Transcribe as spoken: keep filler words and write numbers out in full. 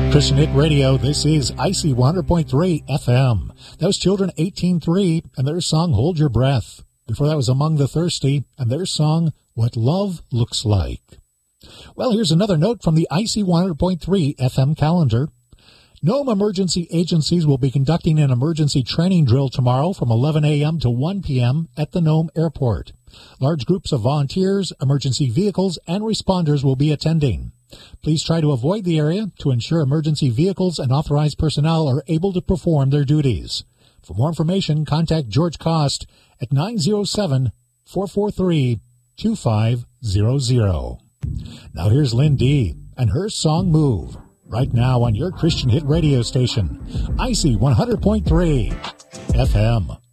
Christian Hit Radio, this is I C one hundred point three F M. That was Children eighteen three and their song Hold Your Breath. Before that was Among the Thirsty and their song What Love Looks Like. Well, here's another note from the I C one hundred point three F M calendar. Nome Emergency Agencies will be conducting an emergency training drill tomorrow from eleven a.m. to one p.m. at the Nome Airport. Large groups of volunteers, emergency vehicles, and responders will be attending. Please try to avoid the area to ensure emergency vehicles and authorized personnel are able to perform their duties. For more information, contact George Cost at nine oh seven, four four three, two five zero zero. Now here's Lynn D. and her song Move, right now on your Christian Hit radio station, I C one hundred point three F M.